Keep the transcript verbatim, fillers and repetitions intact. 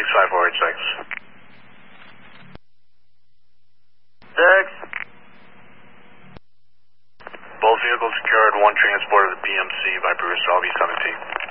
Phoenix five four eight six. Six. Both vehicles secured, one transport of the P M C by Bruce, L V seventeen.